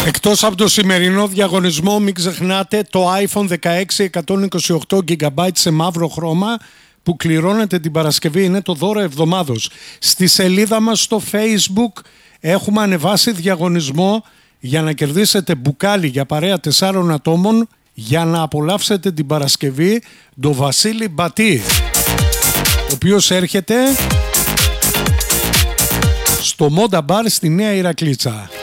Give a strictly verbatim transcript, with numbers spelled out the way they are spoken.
Εκτός από το σημερινό διαγωνισμό, μην ξεχνάτε το άιφον δεκαέξι εκατόν είκοσι οκτώ τζι μπι σε μαύρο χρώμα που κληρώνεται την Παρασκευή. Είναι το δώρο εβδομάδος. Στη σελίδα μας στο Facebook έχουμε ανεβάσει διαγωνισμό για να κερδίσετε μπουκάλι για παρέα τεσσάρων ατόμων για να απολαύσετε την Παρασκευή τον Βασίλη Μπατή, ο οποίος έρχεται στο Μόντα Μπαρ στη Νέα Ηρακλήτσα.